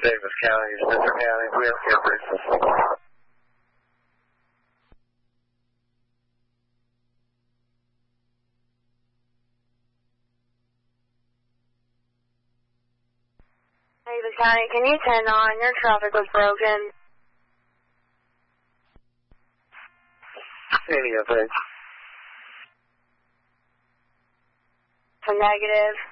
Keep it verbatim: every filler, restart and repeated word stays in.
Davis County, Spencer County, we have campers. Davis County, can you turn on? Your traffic was broken. Any of it? It's a negative.